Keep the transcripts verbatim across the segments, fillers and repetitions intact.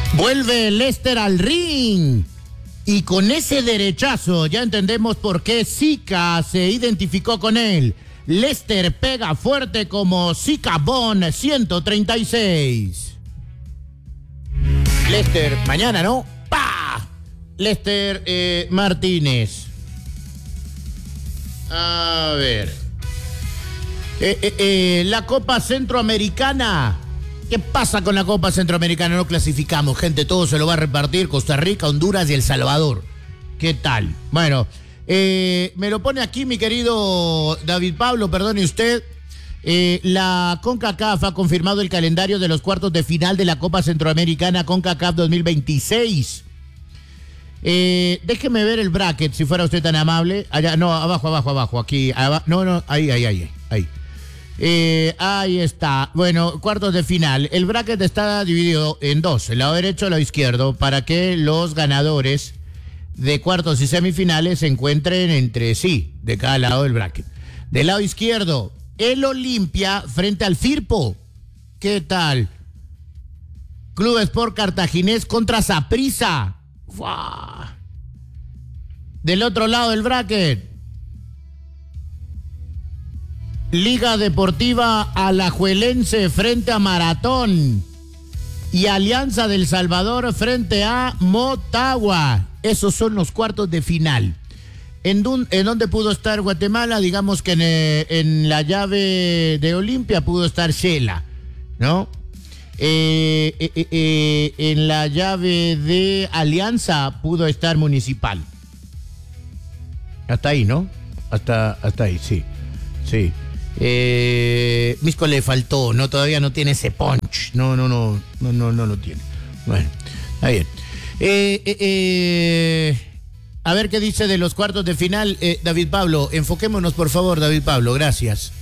Vuelve Lester al ring. Y con ese derechazo ya entendemos por qué Zika se identificó con él. Lester pega fuerte como Zika Bond ciento treinta y seis. Lester, mañana, ¿no? ¡Pah! Lester eh, Martínez. A ver. Eh, eh, eh, la Copa Centroamericana. ¿Qué pasa con la Copa Centroamericana? No clasificamos, gente, todo se lo va a repartir Costa Rica, Honduras y El Salvador. ¿Qué tal? Bueno, eh, me lo pone aquí mi querido David Pablo, perdone usted. Eh, la CONCACAF ha confirmado el calendario de los cuartos de final de la Copa Centroamericana CONCACAF dos mil veintiséis. Eh, déjeme ver el bracket, si fuera usted tan amable. Allá, no, abajo, abajo, abajo, aquí, abajo, no, no, ahí, ahí, ahí, ahí. Eh, ahí está. Bueno, cuartos de final. El bracket está dividido en dos, el lado derecho y el lado izquierdo, para que los ganadores de cuartos y semifinales se encuentren entre sí, de cada lado del bracket. Del lado izquierdo, el Olimpia frente al Firpo. ¿Qué tal? Club Sport Cartaginés contra Saprissa. ¡Wow! Del otro lado del bracket, Liga Deportiva Alajuelense frente a Maratón y Alianza del Salvador frente a Motagua. Esos son los cuartos de final. ¿En, dun, en dónde pudo estar Guatemala? Digamos que en, eh, en la llave de Olimpia pudo estar Shela, ¿no? Eh, eh, eh, eh, en la llave de Alianza pudo estar Municipal. Hasta ahí, ¿no? Hasta, hasta ahí, sí. Sí. Eh, Misco le faltó, no, todavía no tiene ese punch. No, no, no, no, no, no lo tiene. Bueno, está bien. Eh, eh, eh, a ver qué dice de los cuartos de final, eh, David Pablo. Enfoquémonos, por favor, David Pablo, gracias.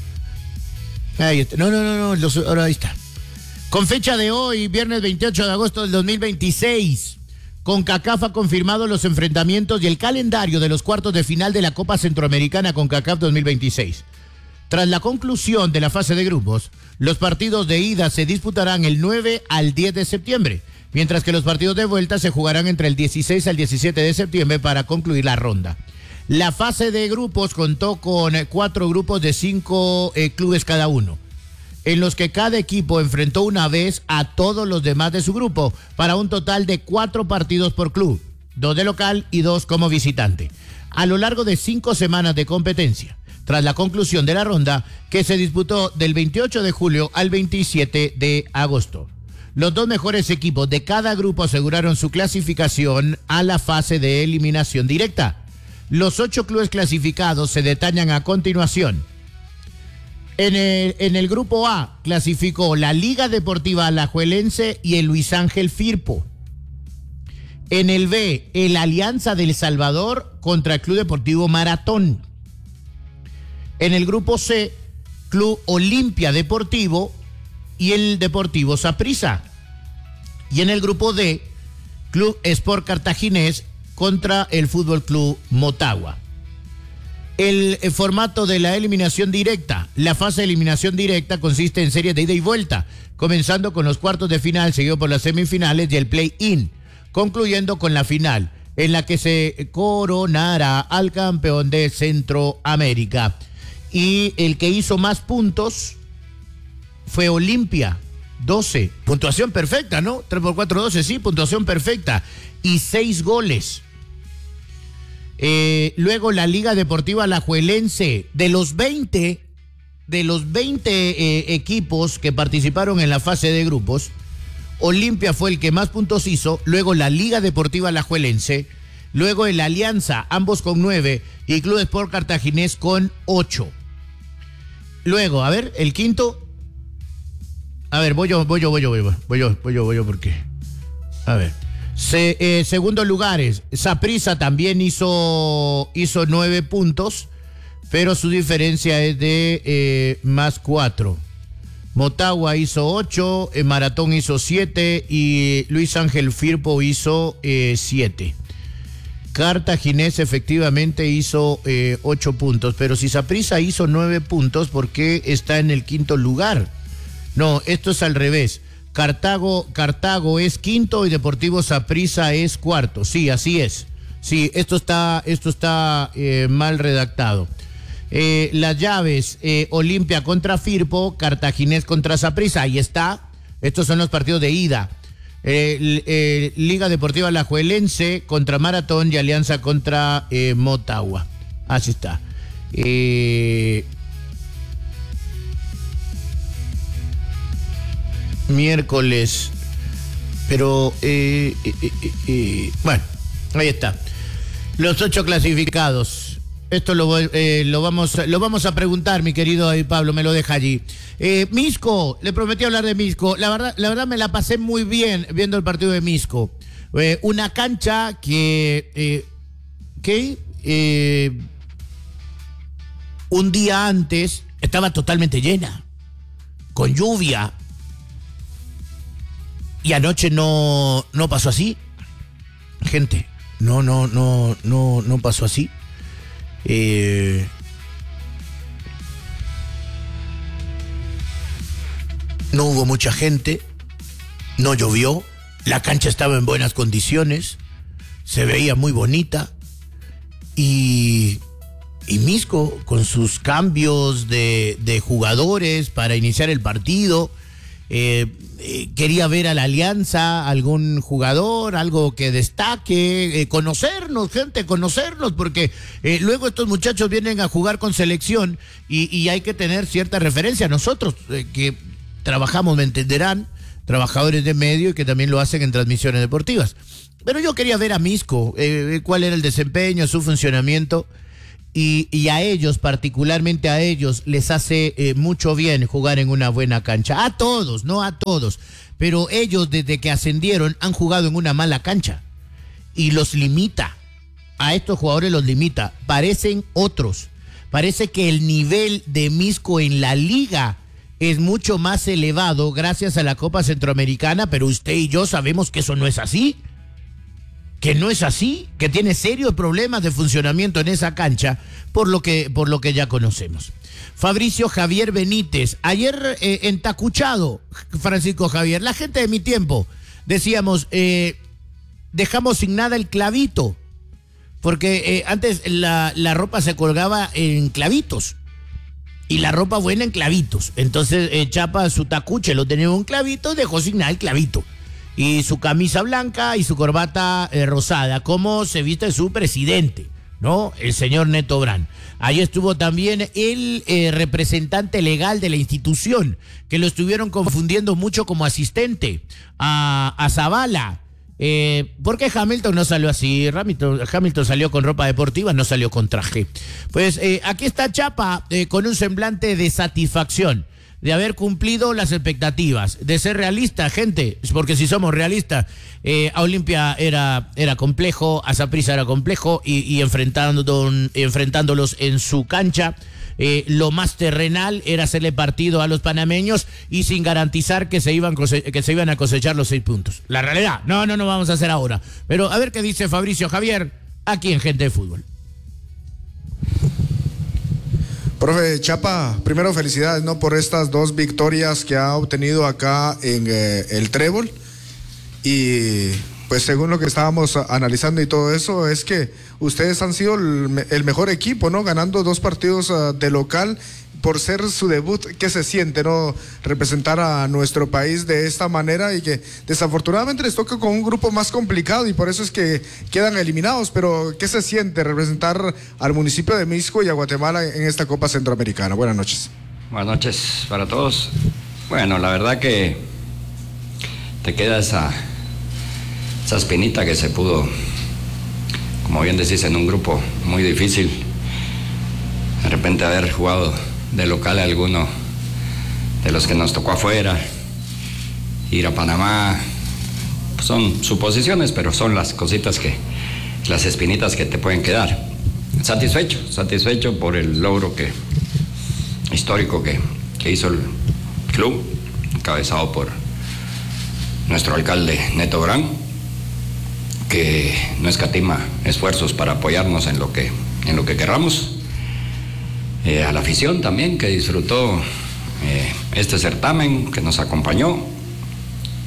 Ahí está. No, no, no, no, los, ahora ahí está. Con fecha de hoy, viernes veintiocho de agosto del dos mil veintiséis, CONCACAF ha confirmado los enfrentamientos y el calendario de los cuartos de final de la Copa Centroamericana CONCACAF dos mil veintiséis. Tras la conclusión de la fase de grupos, los partidos de ida se disputarán el nueve al diez de septiembre, mientras que los partidos de vuelta se jugarán entre el dieciséis al diecisiete de septiembre para concluir la ronda. La fase de grupos contó con cuatro grupos de cinco eh, clubes cada uno, en los que cada equipo enfrentó una vez a todos los demás de su grupo, para un total de cuatro partidos por club, dos de local y dos como visitante, a lo largo de cinco semanas de competencia, tras la conclusión de la ronda, que se disputó del veintiocho de julio al veintisiete de agosto. Los dos mejores equipos de cada grupo aseguraron su clasificación a la fase de eliminación directa. Los ocho clubes clasificados se detallan a continuación. En el, en el grupo A clasificó la Liga Deportiva Alajuelense y el Luis Ángel Firpo. En el B, el Alianza del Salvador contra el Club Deportivo Maratón. En el grupo C, Club Olimpia Deportivo y el Deportivo Saprissa. Y en el grupo D, Club Sport Cartaginés contra el Fútbol Club Motagua. El, el formato de la eliminación directa. La fase de eliminación directa consiste en series de ida y vuelta, comenzando con los cuartos de final, seguido por las semifinales y el play-in, concluyendo con la final, en la que se coronará al campeón de Centroamérica. Y el que hizo más puntos fue Olimpia, doce. Puntuación perfecta, ¿no? tres por cuatro, doce, sí, puntuación perfecta. Y seis goles. Eh, luego la Liga Deportiva Alajuelense, de los veinte, de los veinte eh, equipos que participaron en la fase de grupos, Olimpia fue el que más puntos hizo, luego la Liga Deportiva Alajuelense, luego el Alianza, ambos con nueve, y Club Sport Cartaginés con ocho. Luego, a ver, el quinto. A ver, voy yo, voy yo, voy yo, voy yo, voy yo, voy yo, voy yo, porque. A ver. Se, eh, segundos lugares, Saprissa también hizo, hizo nueve puntos, pero su diferencia es de eh, más cuatro. Motagua hizo ocho, eh, Maratón hizo siete y Luis Ángel Firpo hizo eh, siete. Cartaginés efectivamente hizo eh, ocho puntos, pero si Saprissa hizo nueve puntos, ¿por qué está en el quinto lugar? No, esto es al revés. Cartago, Cartago es quinto y Deportivo Saprissa es cuarto. Sí, así es. Sí, esto está, esto está eh, mal redactado. Eh, las llaves, eh, Olimpia contra Firpo, Cartaginés contra Saprissa, ahí está. Estos son los partidos de ida. Eh, eh, Liga Deportiva Alajuelense contra Maratón y Alianza contra eh, Motagua. Así está. Eh, miércoles. Pero, eh, eh, eh, eh, bueno, ahí está. Los ocho clasificados. Esto lo, eh, lo, vamos, lo vamos a preguntar, mi querido Pablo, me lo deja allí. Eh, Misco, le prometí hablar de Misco. La verdad, la verdad me la pasé muy bien viendo el partido de Misco. Eh, una cancha que, eh, que eh, un día antes estaba totalmente llena, con lluvia. Y anoche no, no pasó así. Gente, no, no, no, no, no pasó así. Eh, no hubo mucha gente, no llovió, la cancha estaba en buenas condiciones, se veía muy bonita y, y Misco con sus cambios de, de jugadores para iniciar el partido. Eh, eh, quería ver a la Alianza, algún jugador, algo que destaque, eh, conocernos, gente, conocernos, porque eh, luego estos muchachos vienen a jugar con selección y, y hay que tener cierta referencia. Nosotros eh, que trabajamos, me entenderán, trabajadores de medio y que también lo hacen en transmisiones deportivas. Pero yo quería ver a Misco, eh, cuál era el desempeño, su funcionamiento. Y, y a ellos, particularmente a ellos, les hace eh, mucho bien jugar en una buena cancha. A todos, no a todos. Pero ellos, desde que ascendieron, han jugado en una mala cancha. Y los limita. A estos jugadores los limita. Parecen otros. Parece que el nivel de Misco en la liga es mucho más elevado gracias a la Copa Centroamericana, pero usted y yo sabemos que eso no es así. Que no es así, que tiene serios problemas de funcionamiento en esa cancha, por lo que, por lo que ya conocemos. Fabricio Javier Benítez, ayer eh, entacuchado, Francisco Javier, la gente de mi tiempo, decíamos, eh, dejamos sin nada el clavito, porque eh, antes la, la ropa se colgaba en clavitos, y la ropa buena en clavitos, entonces eh, Chapa su tacuche lo tenía en un clavito, dejó sin nada el clavito. Y su camisa blanca y su corbata eh, rosada, como se viste su presidente, ¿no? El señor Neto Brand. Ahí estuvo también el eh, representante legal de la institución, que lo estuvieron confundiendo mucho como asistente a, a Zavala. Eh, ¿Por qué Hamilton no salió así? Hamilton, Hamilton salió con ropa deportiva, no salió con traje. Pues eh, aquí está Chapa eh, con un semblante de satisfacción, de haber cumplido las expectativas, de ser realista, gente, porque si somos realistas, eh, a Olimpia era, era complejo, a Saprissa era complejo, y, y enfrentando, enfrentándolos en su cancha, eh, lo más terrenal era hacerle partido a los panameños y sin garantizar que se, iban cose- que se iban a cosechar los seis puntos. La realidad, no, no, no vamos a hacer ahora. Pero a ver qué dice Fabricio Javier, aquí en Gente de Fútbol. Profe Chapa, primero felicidades, ¿no?, por estas dos victorias que ha obtenido acá en eh, el Trébol. Y pues según lo que estábamos analizando y todo eso, es que ustedes han sido el, el mejor equipo, ¿no?, ganando dos partidos uh, de local por ser su debut. ¿Qué se siente, no, representar a nuestro país de esta manera y que desafortunadamente les toca con un grupo más complicado y por eso es que quedan eliminados? Pero ¿qué se siente representar al municipio de Misco y a Guatemala en esta Copa Centroamericana? Buenas noches. Buenas noches para todos. Bueno, la verdad que te queda esa, esa espinita que se pudo, como bien decís, en un grupo muy difícil, de repente haber jugado de local a alguno de los que nos tocó afuera, ir a Panamá, pues son suposiciones, pero son las cositas que, las espinitas que te pueden quedar. Satisfecho, satisfecho por el logro que, histórico que, que hizo el club, encabezado por nuestro alcalde Neto Brand, que no escatima esfuerzos para apoyarnos en lo que, en lo que querramos. Eh, a la afición también, que disfrutó eh, este certamen, que nos acompañó,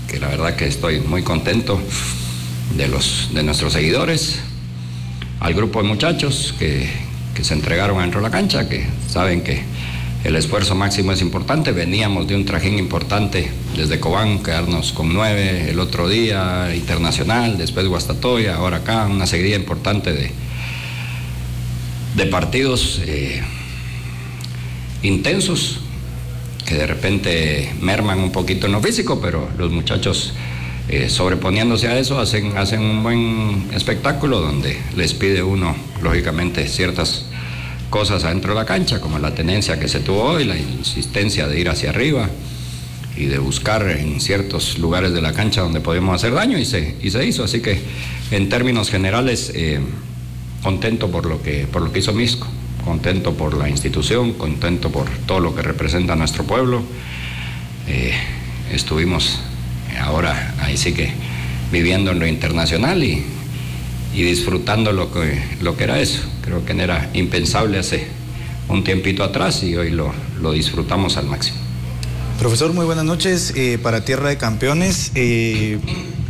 que la verdad que estoy muy contento de, los, de nuestros seguidores, al grupo de muchachos que, que se entregaron dentro de la cancha, que saben que el esfuerzo máximo es importante. Veníamos de un trajín importante desde Cobán, quedarnos con nueve el otro día, Internacional, después Guastatoya, ahora acá, una seguidilla importante de, de partidos eh, intensos, que de repente merman un poquito en lo físico, pero los muchachos eh, sobreponiéndose a eso hacen, hacen un buen espectáculo donde les pide uno, lógicamente, ciertas cosas adentro de la cancha, como la tenencia que se tuvo hoy, la insistencia de ir hacia arriba y de buscar en ciertos lugares de la cancha donde podíamos hacer daño, y se, y se hizo. Así que en términos generales, eh, contento por lo que, por lo que hizo Misco, contento por la institución, contento por todo lo que representa a nuestro pueblo. Eh, estuvimos ahora ahí sí que viviendo en lo internacional y, y disfrutando lo que, lo que era eso. Creo que era impensable hace un tiempito atrás y hoy lo, lo disfrutamos al máximo. Profesor, muy buenas noches. Eh, para Tierra de Campeones, eh,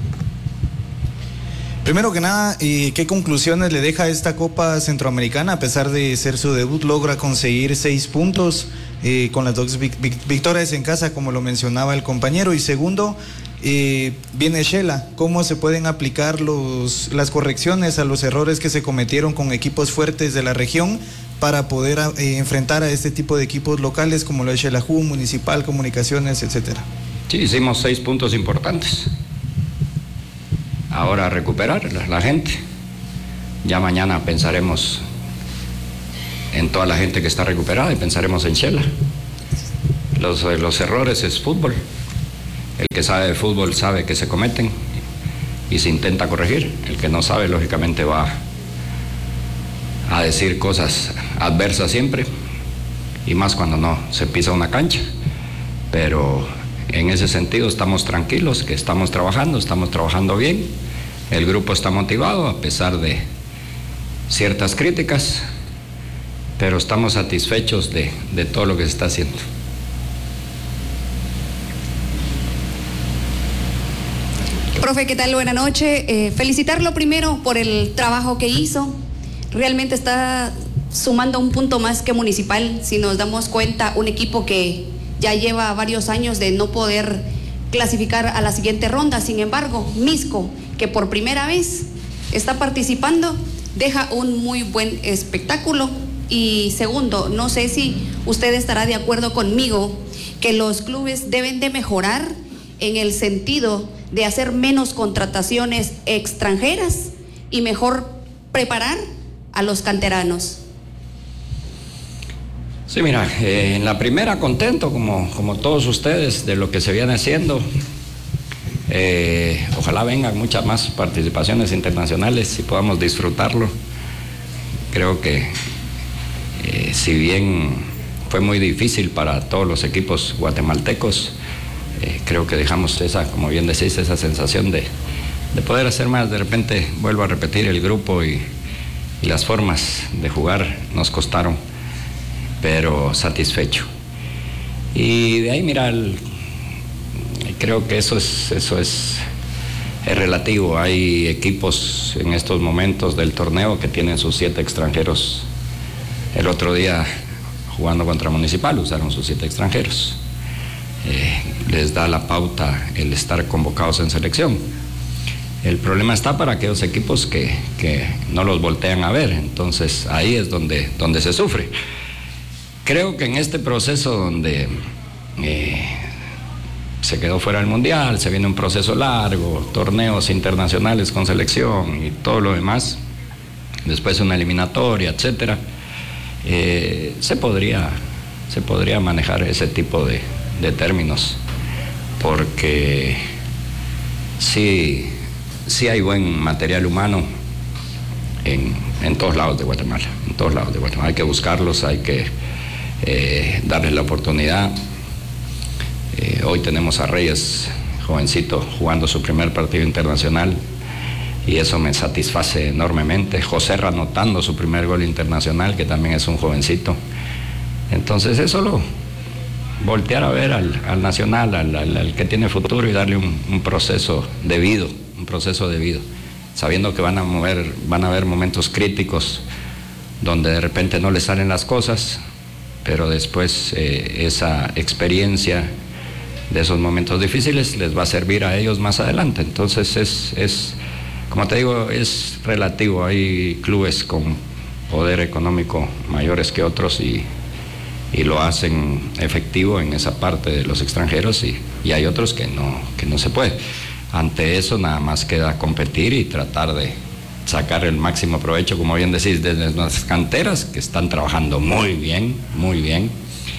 primero que nada, eh, ¿qué conclusiones le deja esta Copa Centroamericana? A pesar de ser su debut, logra conseguir seis puntos eh, con las dos vic vic victorias en casa, como lo mencionaba el compañero. Y segundo, eh, viene Shela. ¿Cómo se pueden aplicar los, las correcciones a los errores que se cometieron con equipos fuertes de la región para poder eh, enfrentar a este tipo de equipos locales como lo es Xelajú, Municipal, Comunicaciones, etcétera? Sí, hicimos seis puntos importantes. Ahora a recuperar la, la gente. Ya mañana pensaremos en toda la gente que está recuperada y pensaremos en Shela. Los, los errores es fútbol. El que sabe de fútbol sabe que se cometen y se intenta corregir. El que no sabe, lógicamente, va a decir cosas adversas siempre, y más cuando no se pisa una cancha. Pero en ese sentido estamos tranquilos, que estamos trabajando, estamos trabajando bien. El grupo está motivado a pesar de ciertas críticas, pero estamos satisfechos de, de todo lo que se está haciendo. Profe, ¿qué tal? Buenas noches. Eh, felicitarlo primero por el trabajo que hizo. Realmente está sumando un punto más que Municipal. Si nos damos cuenta, un equipo que ya lleva varios años de no poder clasificar a la siguiente ronda. Sin embargo, Misco, que por primera vez está participando, deja un muy buen espectáculo. Y segundo, no sé si usted estará de acuerdo conmigo que los clubes deben de mejorar en el sentido de hacer menos contrataciones extranjeras y mejor preparar a los canteranos. Sí, mira, eh, en la primera contento, como, como todos ustedes, de lo que se viene haciendo. Eh, ojalá vengan muchas más participaciones internacionales y podamos disfrutarlo. Creo que eh, si bien fue muy difícil para todos los equipos guatemaltecos, eh, creo que dejamos esa, como bien decís, esa sensación de, de poder hacer más. De repente, vuelvo a repetir, el grupo y, y las formas de jugar nos costaron, pero satisfecho. Y de ahí, mira, el, creo que eso es, eso es, es relativo. Hay equipos en estos momentos del torneo que tienen sus siete extranjeros. El otro día, jugando contra Municipal, usaron sus siete extranjeros. Eh, les da la pauta el estar convocados en selección. El problema está para aquellos equipos que, que no los voltean a ver. Entonces ahí es donde, donde se sufre. Creo que en este proceso donde eh, se quedó fuera del Mundial, se viene un proceso largo, torneos internacionales con selección y todo lo demás, después una eliminatoria, etcétera, eh, se podría, se podría manejar ese tipo de, de términos, porque sí, sí hay buen material humano en, en todos lados de Guatemala, en todos lados de Guatemala. Hay que buscarlos, hay que eh, darles la oportunidad. Eh, hoy tenemos a Reyes, jovencito, jugando su primer partido internacional, y eso me satisface enormemente. Joserra anotando su primer gol internacional, que también es un jovencito. Entonces eso lo, voltear a ver al, al Nacional, al, al, al que tiene futuro y darle un, un proceso debido, un proceso debido, sabiendo que van a mover, van a haber momentos críticos donde de repente no les salen las cosas, pero después eh, esa experiencia de esos momentos difíciles les va a servir a ellos más adelante. Entonces es, es como te digo, es relativo. Hay clubes con poder económico mayores que otros y, y lo hacen efectivo en esa parte de los extranjeros y, y hay otros que no, que no se puede. Ante eso nada más queda competir y tratar de sacar el máximo provecho, como bien decís, desde nuestras canteras, que están trabajando muy bien, muy bien,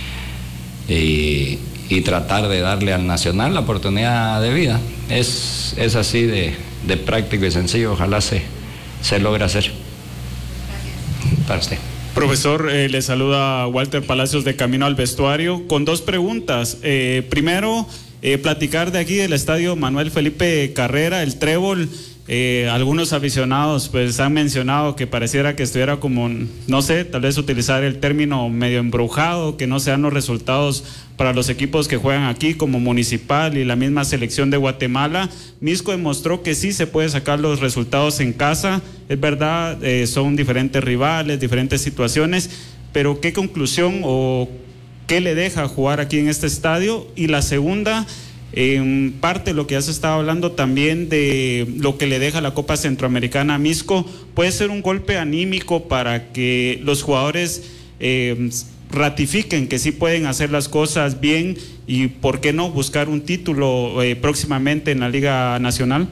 y, y tratar de darle al Nacional la oportunidad de vida. Es, es así de, de práctico y sencillo, ojalá se, se logre hacer. Gracias. Para usted. Profesor, eh, le saluda Walter Palacios de Camino al Vestuario con dos preguntas. Eh, primero, eh, platicar de aquí del estadio Manuel Felipe Carrera, el Trébol. Eh, algunos aficionados pues han mencionado que pareciera que estuviera como, no sé, tal vez utilizar el término medio embrujado, que no se dan los resultados para los equipos que juegan aquí como Municipal y la misma selección de Guatemala. Misco demostró que sí se puede sacar los resultados en casa, es verdad, eh, son diferentes rivales, diferentes situaciones, pero ¿qué conclusión o qué le deja jugar aquí en este estadio? Y la segunda, en parte lo que ya se estaba hablando también de lo que le deja la Copa Centroamericana a Misco, puede ser un golpe anímico para que los jugadores eh, ratifiquen que sí pueden hacer las cosas bien y por qué no buscar un título eh, próximamente en la Liga Nacional.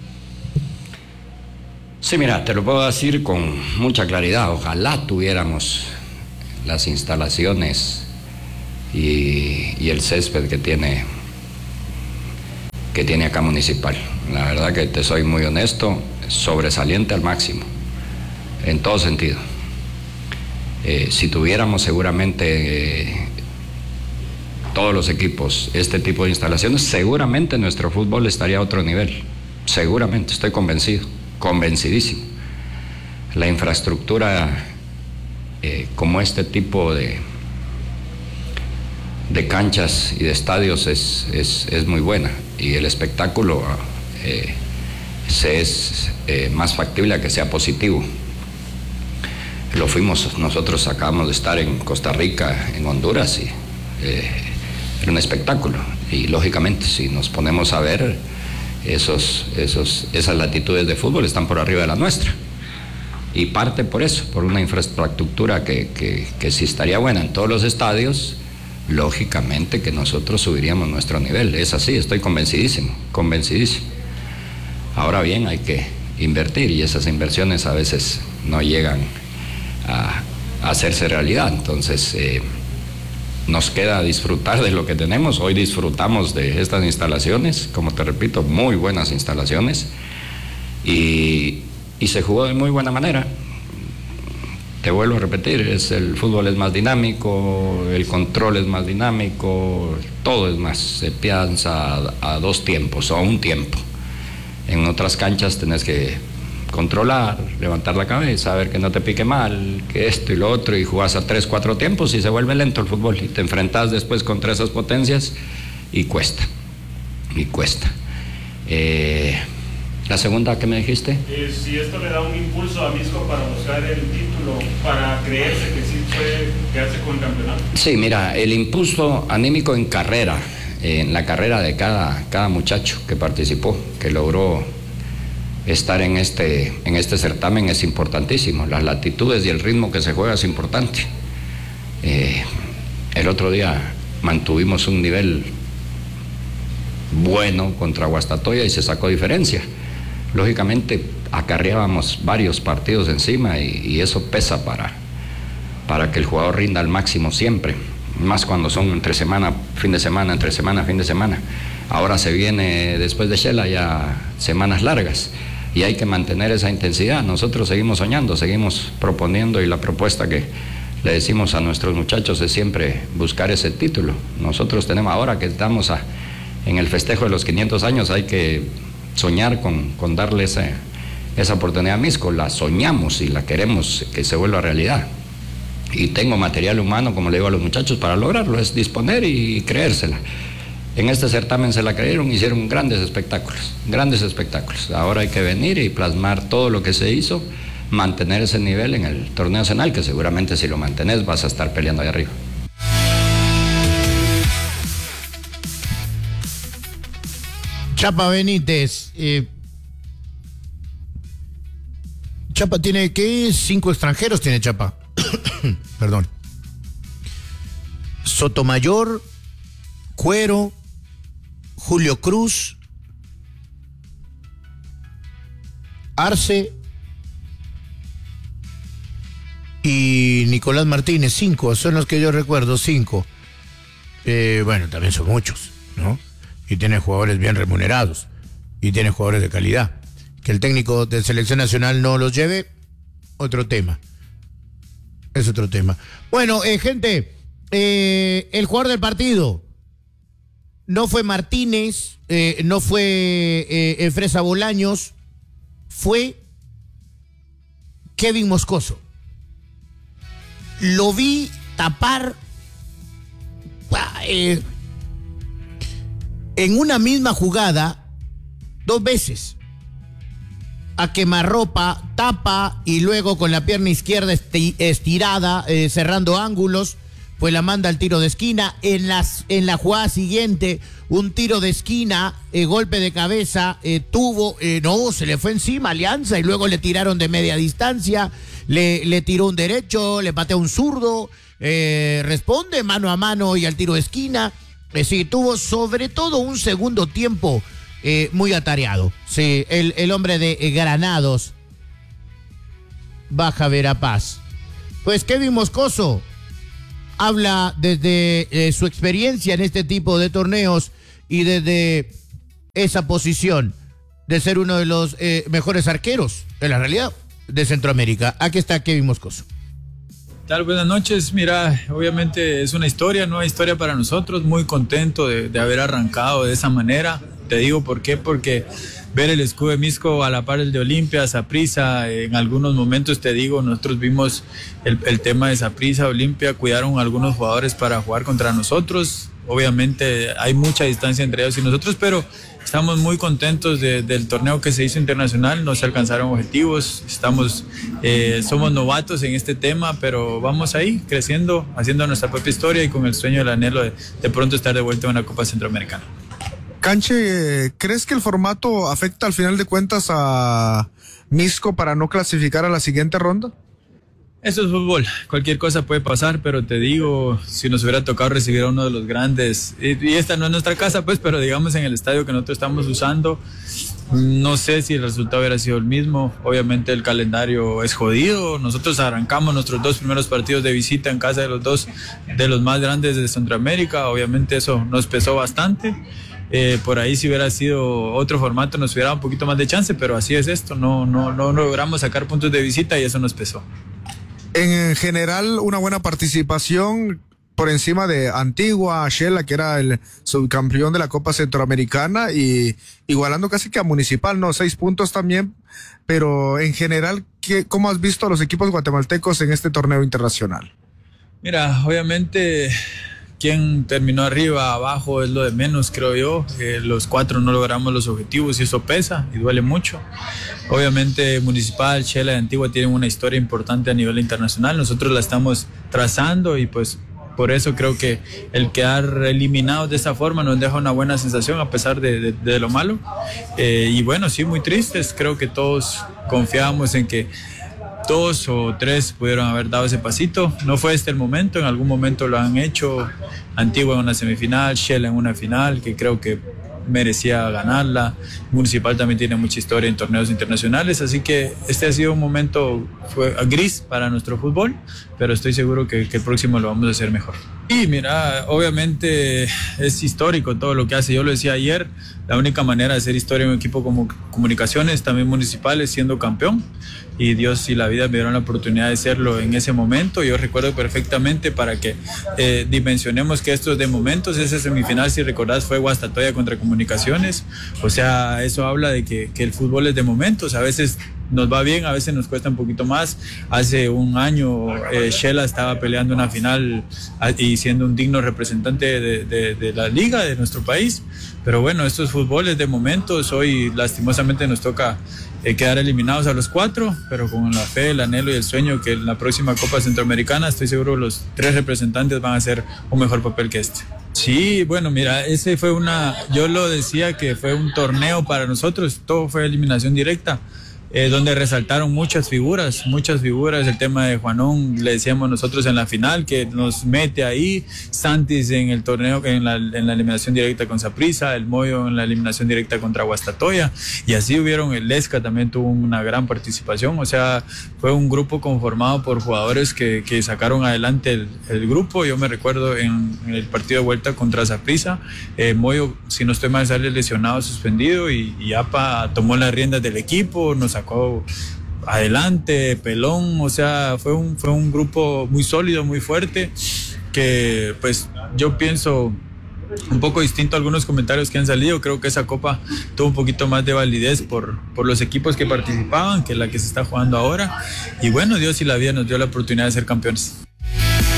Sí, mira, te lo puedo decir con mucha claridad. Ojalá tuviéramos las instalaciones y, y el césped que tiene que tiene acá Municipal. La verdad que te soy muy honesto, sobresaliente al máximo, en todo sentido. Eh, si tuviéramos seguramente eh, todos los equipos este tipo de instalaciones, seguramente nuestro fútbol estaría a otro nivel. Seguramente, estoy convencido, convencidísimo. La infraestructura eh, como este tipo de, de canchas y de estadios es, es, es muy buena. Y el espectáculo eh, se es eh, más factible a que sea positivo. Lo fuimos, nosotros acabamos de estar en Costa Rica, en Honduras, y eh, era un espectáculo. Y lógicamente, si nos ponemos a ver, esos, esos, esas latitudes de fútbol están por arriba de la nuestra. Y parte por eso, por una infraestructura que, que, que sí estaría buena en todos los estadios. Lógicamente que nosotros subiríamos nuestro nivel, es así, estoy convencidísimo, convencidísimo. Ahora bien, hay que invertir y esas inversiones a veces no llegan a, a hacerse realidad, entonces eh, nos queda disfrutar de lo que tenemos. Hoy disfrutamos de estas instalaciones, como te repito, muy buenas instalaciones y, y se jugó de muy buena manera. Te vuelvo a repetir, es, el fútbol es más dinámico, el control es más dinámico, todo es más, se piensa a, a dos tiempos o a un tiempo. En otras canchas tenés que controlar, levantar la cabeza, ver que no te pique mal, que esto y lo otro, y jugás a tres, cuatro tiempos y se vuelve lento el fútbol y te enfrentás después contra esas potencias y cuesta, y cuesta. Eh, La segunda, ¿qué me dijiste? Eh, si esto le da un impulso a Misco para buscar el título, para creerse que sí puede quedarse con el campeonato. Sí, mira, el impulso anímico en carrera, en la carrera de cada, cada muchacho que participó, que logró estar en este, en este certamen es importantísimo. Las latitudes y el ritmo que se juega es importante. Eh, el otro día mantuvimos un nivel bueno contra Guastatoya y se sacó diferencia. Lógicamente acarreábamos varios partidos encima y, y eso pesa para, para que el jugador rinda al máximo siempre, más cuando son entre semana, fin de semana, entre semana, fin de semana. Ahora se viene después de Shela ya semanas largas y hay que mantener esa intensidad. Nosotros seguimos soñando, seguimos proponiendo y la propuesta que le decimos a nuestros muchachos es siempre buscar ese título. Nosotros tenemos ahora que estamos a, en el festejo de los quinientos años, hay que soñar con, con darle esa, esa oportunidad a Misco. La soñamos y la queremos que se vuelva realidad. y tengo material humano, como le digo a los muchachos, para lograrlo, es disponer y creérsela. En este certamen se la creyeron, hicieron grandes espectáculos, grandes espectáculos. Ahora hay que venir y plasmar todo lo que se hizo, mantener ese nivel en el torneo nacional, que seguramente si lo mantenés vas a estar peleando ahí arriba. Chapa Benítez, eh, Chapa tiene, ¿qué? Cinco extranjeros tiene Chapa. Perdón. Sotomayor, Cuero, Julio Cruz, Arce y Nicolás Martínez. Cinco, son los que yo recuerdo, cinco. Eh, bueno, también son muchos, ¿no? Y tiene jugadores bien remunerados y tiene jugadores de calidad. Que el técnico de selección nacional no los lleve, otro tema. Es otro tema. Bueno, eh, gente, eh, el jugador del partido no fue Martínez, eh, no fue eh, Fresa Bolaños, fue Kevin Moscoso. Lo vi tapar eh, en una misma jugada dos veces. A quemarropa, tapa y luego con la pierna izquierda esti estirada, eh, cerrando ángulos, pues la manda al tiro de esquina. En, las, en la jugada siguiente, un tiro de esquina, eh, golpe de cabeza, eh, tuvo, eh, no, se le fue encima Alianza y luego le tiraron de media distancia, le, le tiró un derecho, le pateó un zurdo, eh, responde mano a mano y al tiro de esquina. Eh, sí, tuvo sobre todo un segundo tiempo Eh, muy atareado. Sí, el, el hombre de eh, Granados, Baja Verapaz. Pues Kevin Moscoso habla desde eh, su experiencia en este tipo de torneos y desde esa posición de ser uno de los eh, mejores arqueros, en la realidad, de Centroamérica. Aquí está Kevin Moscoso. Tal, buenas noches. Mira, obviamente es una historia, nueva historia para nosotros. Muy contento de, de haber arrancado de esa manera. Te digo por qué, porque ver el escudo de Misco a la par del de Olimpia, Saprissa, en algunos momentos te digo, nosotros vimos el, el tema de Saprissa, Olimpia, cuidaron algunos jugadores para jugar contra nosotros. Obviamente hay mucha distancia entre ellos y nosotros, pero estamos muy contentos de, del torneo que se hizo internacional, no se alcanzaron objetivos, estamos, eh, somos novatos en este tema, pero vamos ahí creciendo, haciendo nuestra propia historia y con el sueño, el anhelo de, de pronto estar de vuelta en una Copa Centroamericana. Canche, ¿crees que el formato afecta al final de cuentas a Misco para no clasificar a la siguiente ronda? Eso es fútbol, cualquier cosa puede pasar, pero te digo, si nos hubiera tocado recibir a uno de los grandes, y, y esta no es nuestra casa, pues, pero digamos en el estadio que nosotros estamos usando, no sé si el resultado hubiera sido el mismo. Obviamente el calendario es jodido, nosotros arrancamos nuestros dos primeros partidos de visita en casa de los dos de los más grandes de Centroamérica, obviamente eso nos pesó bastante. Eh, por ahí si hubiera sido otro formato nos hubiera dado un poquito más de chance, pero así es esto, no, no, no logramos sacar puntos de visita y eso nos pesó. En general, una buena participación por encima de Antigua, Shela, que era el subcampeón de la Copa Centroamericana, y igualando casi que a Municipal, ¿no? Seis puntos también, pero en general, ¿qué, ¿cómo has visto a los equipos guatemaltecos en este torneo internacional? Mira, obviamente quién terminó arriba, abajo es lo de menos, creo yo. Eh, los cuatro no logramos los objetivos y eso pesa y duele mucho. Obviamente Municipal, Shela y Antigua tienen una historia importante a nivel internacional. Nosotros la estamos trazando y pues por eso creo que el quedar eliminados de esa forma nos deja una buena sensación a pesar de, de, de lo malo. Eh, y bueno, sí, muy tristes. Creo que todos confiábamos en que dos o tres pudieron haber dado ese pasito. No fue este el momento, en algún momento lo han hecho. Antigua en una semifinal, Shela en una final, que creo que merecía ganarla. Municipal también tiene mucha historia en torneos internacionales, así que este ha sido un momento fue gris para nuestro fútbol, pero estoy seguro que, que el próximo lo vamos a hacer mejor. Y mira, obviamente es histórico todo lo que hace. Yo lo decía ayer, la única manera de hacer historia en un equipo como Comunicaciones, también Municipal, es siendo campeón. Y Dios y la vida me dieron la oportunidad de serlo en ese momento. Yo recuerdo perfectamente para que eh, dimensionemos que esto es de momentos. Esa semifinal, si recordás, fue Guastatoya contra Comunicaciones. O sea, eso habla de que, que el fútbol es de momentos. A veces nos va bien, a veces nos cuesta un poquito más. Hace un año eh, Shela estaba peleando una final y siendo un digno representante de, de, de la liga de nuestro país, pero bueno, esto es fútbol, es de momentos. Hoy lastimosamente nos toca eh, quedar eliminados a los cuatro, pero con la fe, el anhelo y el sueño que en la próxima Copa Centroamericana estoy seguro los tres representantes van a hacer un mejor papel que este. Sí, bueno, mira, ese fue una, yo lo decía que fue un torneo para nosotros, todo fue eliminación directa. Eh, donde resaltaron muchas figuras, muchas figuras, el tema de Juanón, le decíamos nosotros en la final, que nos mete ahí, Santis en el torneo, en la, en la eliminación directa con Saprissa, el Moyo en la eliminación directa contra Guastatoya, y así hubieron, el Lesca también tuvo una gran participación, o sea, fue un grupo conformado por jugadores que, que sacaron adelante el, el grupo. Yo me recuerdo en, en el partido de vuelta contra Saprissa, eh, Moyo, si no estoy mal, sale lesionado, suspendido, y, y Apa tomó las riendas del equipo, nos sacó adelante, Pelón, o sea, fue un, fue un grupo muy sólido, muy fuerte, que pues yo pienso un poco distinto a algunos comentarios que han salido. Creo que esa copa tuvo un poquito más de validez por, por los equipos que participaban que la que se está jugando ahora, y bueno, Dios y la vida nos dio la oportunidad de ser campeones.